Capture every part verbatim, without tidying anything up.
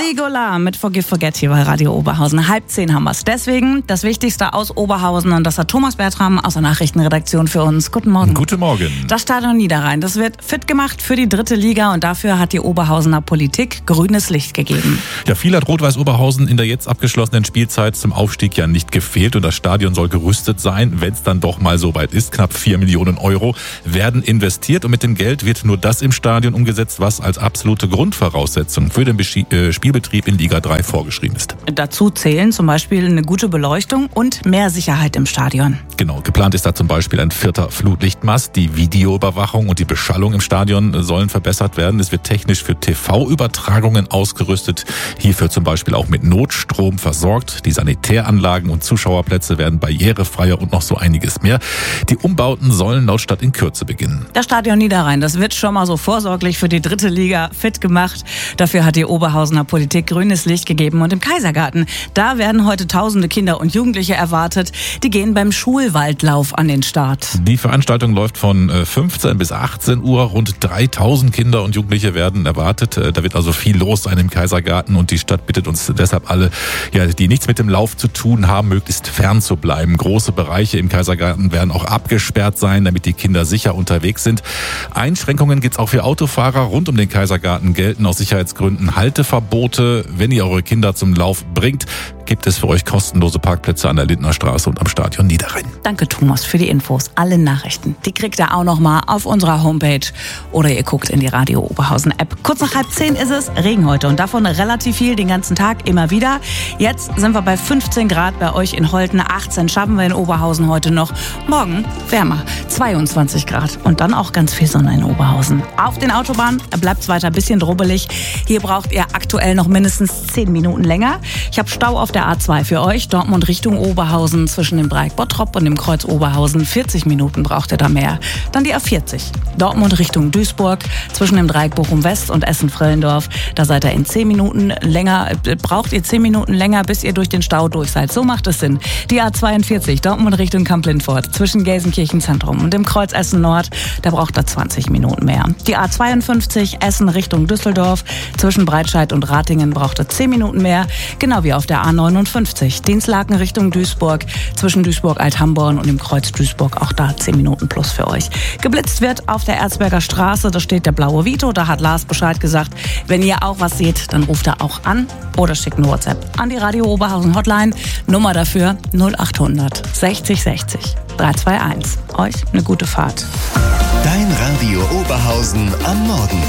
Nigola mit Forgive Forget hier bei Radio Oberhausen. Halb zehn haben wir's. Deswegen das Wichtigste aus Oberhausen und das hat Thomas Bertram aus der Nachrichtenredaktion für uns. Guten Morgen. Guten Morgen. Das Stadion Niederrhein, das wird fit gemacht für die dritte Liga und dafür hat die Oberhausener Politik grünes Licht gegeben. Ja, viel hat Rot-Weiß Oberhausen in der jetzt abgeschlossenen Spielzeit zum Aufstieg ja nicht gefehlt und das Stadion soll gerüstet sein, wenn es dann doch mal so weit ist. Knapp vier Millionen Euro werden investiert und mit dem Geld wird nur das im Stadion umgesetzt, was als absolute Grundvoraussetzung für den Spielbetrieb in Liga drei vorgeschrieben ist. Dazu zählen zum Beispiel eine gute Beleuchtung und mehr Sicherheit im Stadion. Genau, geplant ist da zum Beispiel ein vierter Flutlichtmast. Die Videoüberwachung und die Beschallung im Stadion sollen verbessert werden. Es wird technisch für T V-Übertragungen ausgerüstet. Hierfür zum Beispiel auch mit Notstrom versorgt. Die Sanitäranlagen und Zuschauerplätze werden barrierefreier und noch so einiges mehr. Die Umbauten sollen laut Stadt in Kürze beginnen. Das Stadion Niederrhein, das wird schon mal so vorsorglich für die dritte Liga fit gemacht. Dafür hat die Oberhausener Politik grünes Licht gegeben. Und im Kaisergarten, da werden heute tausende Kinder und Jugendliche erwartet. Die gehen beim Schulwaldlauf an den Start. Die Veranstaltung läuft von fünfzehn bis achtzehn Uhr. Rund dreitausend Kinder und Jugendliche werden erwartet. Da wird also viel los sein im Kaisergarten. Und die Stadt bittet uns deshalb alle, ja, die nichts mit dem Lauf zu tun haben, möglichst fern zu bleiben. Große Bereiche im Kaisergarten werden auch abgesperrt sein, damit die Kinder sicher unterwegs sind. Einschränkungen gibt es auch für Autofahrer. Rund um den Kaisergarten gelten aus Sicherheitsgründen Halteverbote. Wenn ihr eure Kinder zum Lauf bringt, gibt es für euch kostenlose Parkplätze an der Lindner Straße und am Stadion Niederrhein. Danke Thomas für die Infos. Alle Nachrichten, die kriegt ihr auch noch mal auf unserer Homepage oder ihr guckt in die Radio Oberhausen App. Kurz nach halb zehn ist es Regen heute und davon relativ viel den ganzen Tag immer wieder. Jetzt sind wir bei fünfzehn Grad bei euch in Holten, achtzehn schaffen wir in Oberhausen heute noch. Morgen wärmer, zweiundzwanzig Grad und dann auch ganz viel Sonne in Oberhausen. Auf den Autobahnen bleibt es weiter ein bisschen drubbelig. Hier braucht ihr aktuell noch mindestens zehn Minuten länger. Ich habe Stau auf der A zwei für euch, Dortmund Richtung Oberhausen zwischen dem Dreieck Bottrop und dem Kreuz Oberhausen. vierzig Minuten braucht ihr da mehr. Dann die A vierzig, Dortmund Richtung Duisburg zwischen dem Dreieck Bochum West und Essen-Frillendorf. Da seid ihr in zehn Minuten länger, braucht ihr zehn Minuten länger, bis ihr durch den Stau durch seid. So macht es Sinn. Die A zweiundvierzig, Dortmund Richtung Kamp-Lindfort zwischen Gelsenkirchen Zentrum und dem Kreuz Essen Nord. Da braucht ihr zwanzig Minuten mehr. Die A zweiundfünfzig, Essen Richtung Düsseldorf zwischen Breitscheid und Ratingen braucht ihr zehn Minuten mehr. Genau wie auf der A neunundfünfzig, Dinslaken Richtung Duisburg zwischen Duisburg-Althamborn und dem Kreuz Duisburg. Auch da zehn Minuten plus für euch. Geblitzt wird auf der Erzberger Straße, da steht der blaue Vito. Da hat Lars Bescheid gesagt, wenn ihr auch was seht, dann ruft er auch an oder schickt eine WhatsApp an die Radio Oberhausen Hotline. Nummer dafür null achthundert sechzig sechzig dreihunderteinundzwanzig. Euch eine gute Fahrt. Dein Radio Oberhausen am Morgen.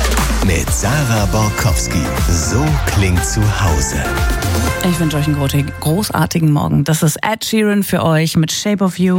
Mit Sarah Borkowski. So klingt zu Hause. Ich wünsche euch einen großartigen Morgen. Das ist Ed Sheeran für euch mit Shape of You.